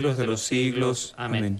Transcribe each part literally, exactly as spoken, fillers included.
siglos de los siglos. Amén.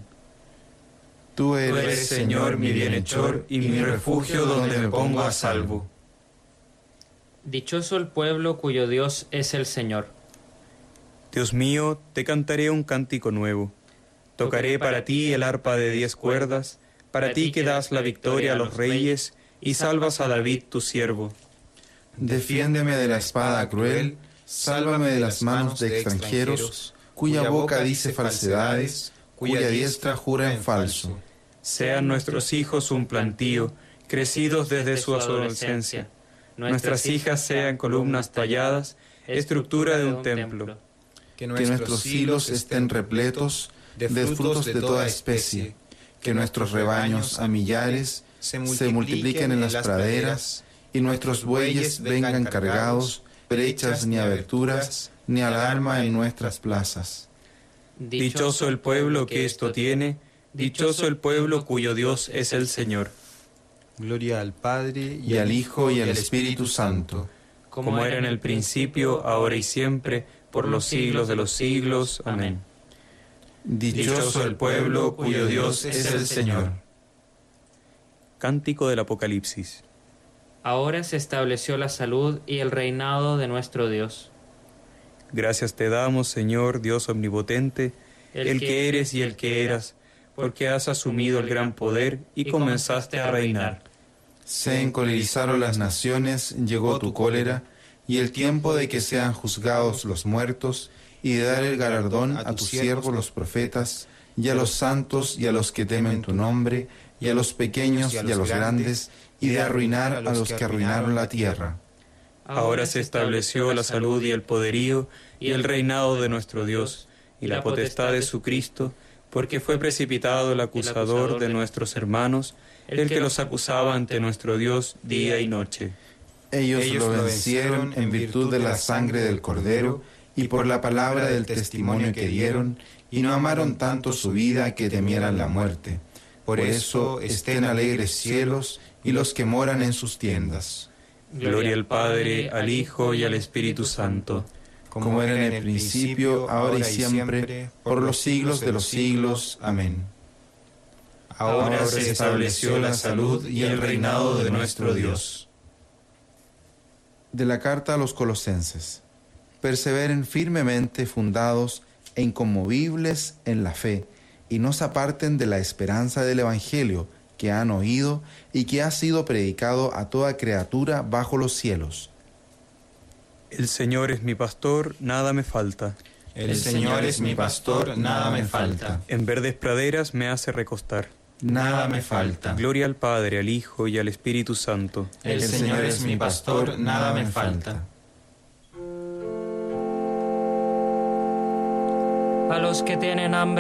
Tú eres, Tú eres, Señor, mi bienhechor y mi refugio donde me pongo a salvo. Dichoso el pueblo cuyo Dios es el Señor. Dios mío, te cantaré un cántico nuevo. Tocaré para ti el arpa de diez cuerdas, para ti que das la victoria a los reyes y salvas a David tu siervo. Defiéndeme de la espada cruel, sálvame de las manos de extranjeros, cuya boca dice falsedades, cuya diestra jura en falso. Sean nuestros hijos un plantío, crecidos desde su adolescencia. Nuestras hijas sean columnas talladas, estructura de un templo. Que nuestros hilos estén repletos de frutos de toda especie, que nuestros rebaños a millares se multipliquen en las praderas, y nuestros bueyes vengan cargados, brechas ni aberturas, ni alarma en nuestras plazas. Dichoso el pueblo que esto tiene, dichoso el pueblo cuyo Dios es el Señor. Gloria al Padre, Y al Hijo y al Espíritu Santo, Como era en el principio, ahora y siempre, por los siglos de los siglos. Amén. dichoso el pueblo cuyo Dios es el Señor. Cántico del Apocalipsis. Ahora se estableció la salud y el reinado de nuestro Dios. Gracias te damos, Señor, Dios omnipotente, el que eres y el que eras, porque has asumido el gran poder y comenzaste a reinar. Se encolerizaron las naciones, llegó tu cólera, y el tiempo de que sean juzgados los muertos, y de dar el galardón a tus siervos los profetas, y a los santos y a los que temen tu nombre, y a los pequeños y a los grandes, y de arruinar a los que arruinaron la tierra. Ahora se estableció la salud y el poderío y el reinado de nuestro Dios y la potestad de su Cristo, porque fue precipitado el acusador de nuestros hermanos, el que los acusaba ante nuestro Dios día y noche. Ellos, Ellos lo vencieron en virtud de la sangre del Cordero y por la palabra del testimonio que dieron, y no amaron tanto su vida que temieran la muerte. Por eso estén alegres cielos y los que moran en sus tiendas. Gloria al Padre, al Hijo y al Espíritu Santo, como era en el principio, ahora y siempre, por los siglos de los siglos. Amén. Ahora se estableció la salud y el reinado de nuestro Dios. De la carta a los Colosenses. Perseveren firmemente fundados e inconmovibles en la fe, y no se aparten de la esperanza del Evangelio que han oído y que ha sido predicado a toda criatura bajo los cielos. El Señor es mi pastor, nada me falta. El Señor es mi pastor, nada me falta. En verdes praderas me hace recostar. Nada me falta. Gloria al Padre, al Hijo y al Espíritu Santo. El Señor es mi pastor, nada me falta. A los que tienen hambre,